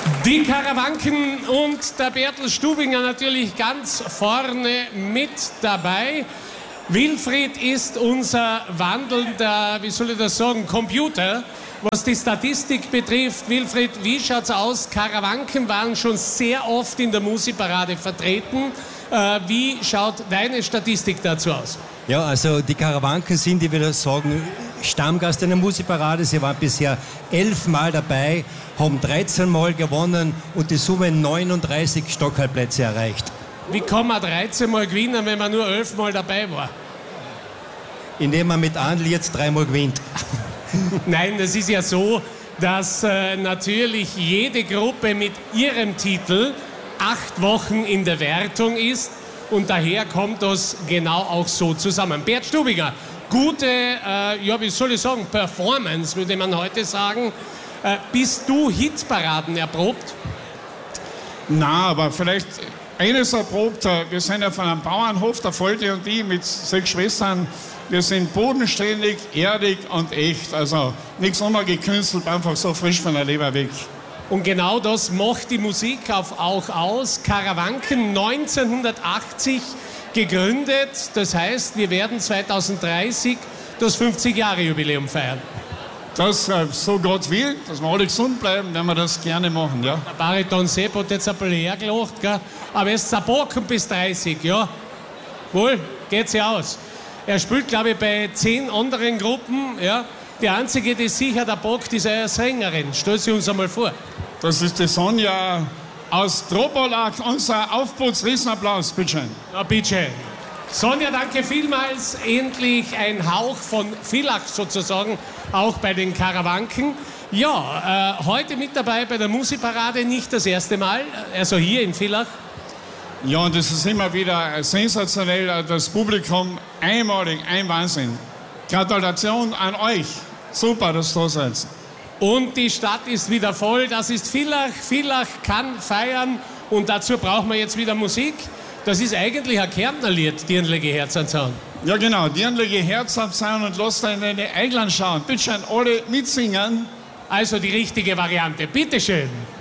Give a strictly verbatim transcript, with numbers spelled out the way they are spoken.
Die Karawanken und der Bertel Stubinger natürlich ganz vorne mit dabei. Wilfried ist unser wandelnder, wie soll ich das sagen, Computer, was die Statistik betrifft. Wilfried, wie schaut's aus? Karawanken waren schon sehr oft in der Musikparade vertreten. Äh, wie schaut deine Statistik dazu aus? Ja, also die Karawanken sind, ich würde sagen, Stammgast in der Musikparade. Sie waren bisher elfmal dabei, haben dreizehn Mal gewonnen und die Summe neununddreißig Stockhaltplätze erreicht. Wie kann man dreizehn Mal gewinnen, wenn man nur elf Mal dabei war? Indem man mit einem Lied dreimal gewinnt. Nein, das ist ja so, dass äh, natürlich jede Gruppe mit ihrem Titel acht Wochen in der Wertung ist und daher kommt das genau auch so zusammen. Bert Stubinger, gute, äh, ja, wie soll ich sagen, Performance, würde man heute sagen. Äh, bist du Hitparaden erprobt? Na, aber vielleicht eines erprobt. Wir sind ja von einem Bauernhof, der Volte und ich, mit sechs Schwestern. Wir sind bodenständig, erdig und echt. Also nichts gekünstelt, einfach so frisch von der Leber weg. Und genau das macht die Musik auch aus. Karawanken neunzehnhundertachtzig gegründet. Das heißt, wir werden zweitausenddreißig das fünfzig-Jahre-Jubiläum feiern. Das, äh, so Gott will, dass wir alle gesund bleiben, werden wir das gerne machen, ja. Der Bariton Sepp hat jetzt ein bisschen hergelacht, gell? Aber er ist zerbocken bis dreißig, ja. Wohl, geht's ja aus. Er spielt, glaube ich, bei zehn anderen Gruppen, ja. Die einzige, die sicher der bockt, ist eine Sängerin. Stell sie uns einmal vor. Das ist die Sonja aus Tropolak, unser Aufputzriesenapplaus, bitteschön. Na, bitte. Sonja, danke vielmals. Endlich ein Hauch von Villach sozusagen, auch bei den Karawanken. Ja, äh, heute mit dabei bei der Musikparade, nicht das erste Mal, also hier in Villach. Ja, und das ist immer wieder sensationell, das Publikum einmalig, ein Wahnsinn. Gratulation an euch. Super, dass ihr da seid. Und die Stadt ist wieder voll, das ist Villach. Villach kann feiern und dazu brauchen wir jetzt wieder Musik. Das ist eigentlich ein Kärntner Lied, Dirndlige Herz anzauen. Ja genau, Dirndlige Herz anzauen und lasst in eine Eigland schauen. Bitte schön, alle mitsingen. Also die richtige Variante, bitteschön.